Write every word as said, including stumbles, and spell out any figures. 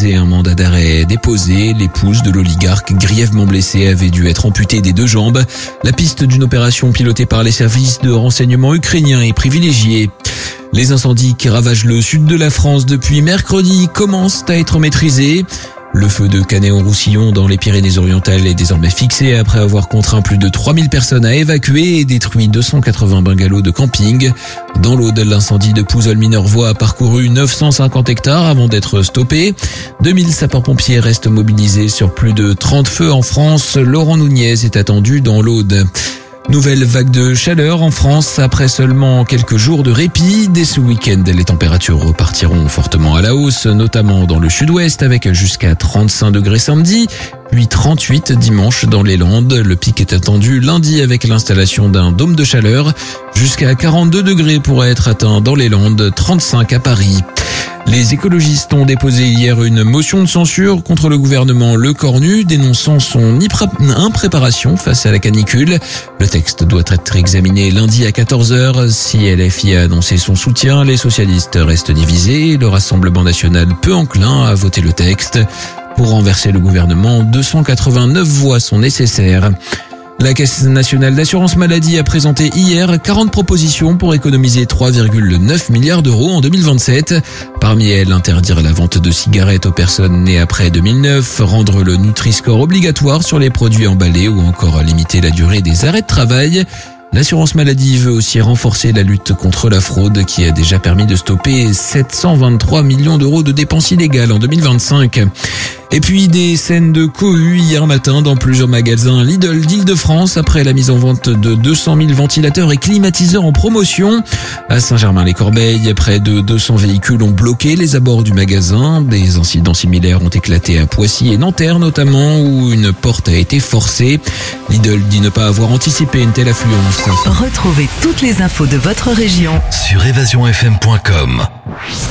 maîtrisée, un mandat d'arrêt déposé. L'épouse de l'oligarque grièvement blessée avait dû être amputée des deux jambes. La piste d'une opération pilotée par les services de renseignement ukrainiens est privilégiée. Les incendies qui ravagent le sud de la France depuis mercredi commencent à être maîtrisés. Le feu de Canet-en-Roussillon dans les Pyrénées-Orientales est désormais fixé après avoir contraint plus de trois mille personnes à évacuer et détruit deux cent quatre-vingts bungalows de camping. Dans l'Aude, l'incendie de Pouzol-Minervois a parcouru neuf cent cinquante hectares avant d'être stoppé. deux mille sapeurs-pompiers restent mobilisés sur plus de trente feux en France. Laurent Nunez est attendu dans l'Aude. Nouvelle vague de chaleur en France après seulement quelques jours de répit. Dès ce week-end, les températures repartiront fortement à la hausse, notamment dans le sud-ouest avec jusqu'à trente-cinq degrés samedi, puis trente-huit dimanche dans les Landes. Le pic est attendu lundi avec l'installation d'un dôme de chaleur. Jusqu'à quarante-deux degrés pourraient être atteints dans les Landes, trente-cinq à Paris. Les écologistes ont déposé hier une motion de censure contre le gouvernement Le Cornu, dénonçant son impréparation face à la canicule. Le texte doit être examiné lundi à quatorze heures. Si L F I a annoncé son soutien, les socialistes restent divisés. Le Rassemblement national peu enclin à voter le texte. Pour renverser le gouvernement, deux cent quatre-vingt-neuf voix sont nécessaires. La Caisse nationale d'assurance maladie a présenté hier quarante propositions pour économiser trois virgule neuf milliards d'euros en deux mille vingt-sept. Parmi elles, interdire la vente de cigarettes aux personnes nées après deux mille neuf, rendre le Nutri-Score obligatoire sur les produits emballés ou encore limiter la durée des arrêts de travail. L'assurance maladie veut aussi renforcer la lutte contre la fraude qui a déjà permis de stopper sept cent vingt-trois millions d'euros de dépenses illégales en deux mille vingt-cinq. Et puis des scènes de cohue hier matin dans plusieurs magasins Lidl d'Île-de-France après la mise en vente de deux cent mille ventilateurs et climatiseurs en promotion. À Saint-Germain-les-Corbeilles, près de deux cents véhicules ont bloqué les abords du magasin. Des incidents similaires ont éclaté à Poissy et Nanterre notamment où une porte a été forcée. Lidl dit ne pas avoir anticipé une telle affluence. Retrouvez toutes les infos de votre région sur évasion f m point com.